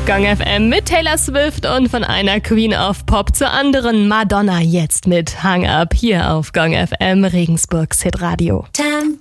Gong FM mit Taylor Swift und von einer Queen of Pop zur anderen Madonna jetzt mit Hang Up hier auf Gong FM Regensburgs Hitradio.